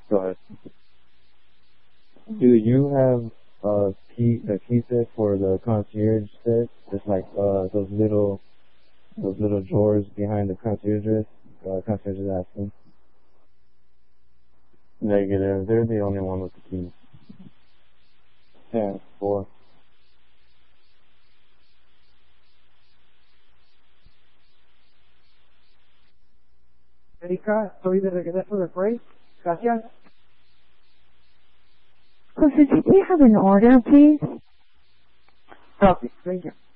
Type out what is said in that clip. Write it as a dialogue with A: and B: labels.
A: Go ahead.
B: Do you have a key set for the concierge set? Just like those little drawers behind the concierge asking.
A: Negative. They're the only one with the keys.
B: 10-4.
C: Erika, estoy de regreso del break. Gracias.
D: Officer, do you have an order, please?
C: Okay, thank you.